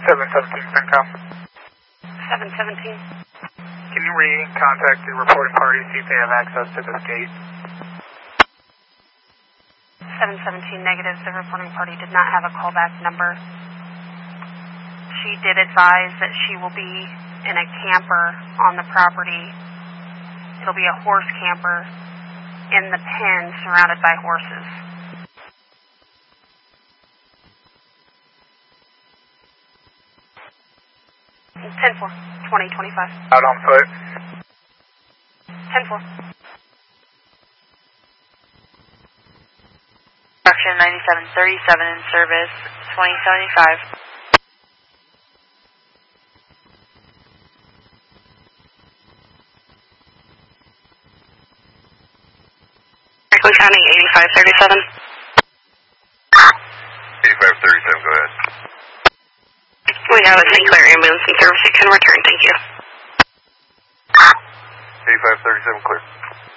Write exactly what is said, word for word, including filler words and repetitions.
seven seventeen, Pencom. seven seventeen. Can you re-contact the reporting party, see if they have access to this gate? seven seventeen negative. The reporting party did not have a callback number. She did advise that she will be in a camper on the property. It'll be a horse camper in the pen surrounded by horses. ten four, twenty twenty-five. Out on foot. ten four. Action ninety-seven thirty-seven in service, twenty seventy-five. Franklin County eighty-five thirty-seven. eighty-five thirty-seven, go ahead. We have a Saint Clair ambulance in service. It can return. Thank you. eighty-five thirty-seven, clear.